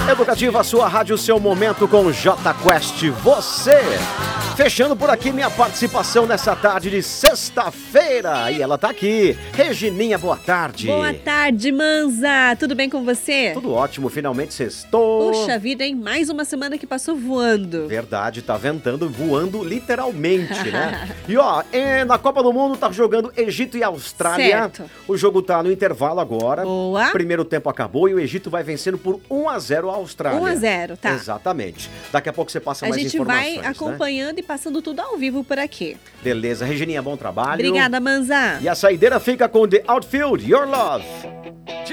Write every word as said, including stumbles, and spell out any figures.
Educativa, sua rádio, seu momento com J Quest. Você! Fechando por aqui minha participação nessa tarde de sexta-feira. E ela tá aqui. Regininha, boa tarde. Boa tarde, Manza. Tudo bem com você? Tudo ótimo, finalmente sextou. Puxa vida, hein? Mais uma semana que passou voando. Verdade, tá ventando, voando literalmente, né? E ó, é, na Copa do Mundo tá jogando Egito e Austrália. Certo. O jogo tá no intervalo agora. Boa. Primeiro tempo acabou e o Egito vai vencendo por um a zero a Austrália. um a zero, tá. Exatamente. Daqui a pouco você passa A mais gente informações, vai acompanhando né? e passando tudo ao vivo por aqui. Beleza, Regininha, bom trabalho. Obrigada, Manza. E a saideira fica com The Outfield, Your Love.